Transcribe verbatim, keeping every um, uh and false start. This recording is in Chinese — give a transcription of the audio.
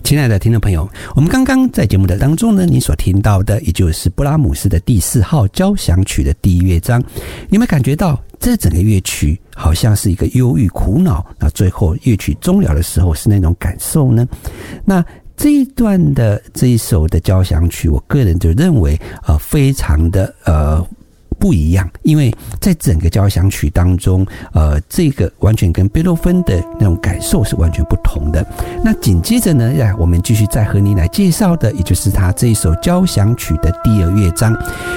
亲爱的听众朋友，我们刚刚在节目的当中呢，你所听到的也就是布拉姆斯的第四号交响曲的第一乐章，你有没有感觉到这整个乐曲好像是一个忧郁苦恼，那最后乐曲终了的时候是那种感受呢？那这一段的这一首的交响曲，我个人就认为呃非常的呃不一样，因为在整个交响曲当中，呃，这个完全跟贝多芬的那种感受是完全不同的。那紧接着呢，我们继续再和你来介绍的，也就是他这一首交响曲的第二乐章。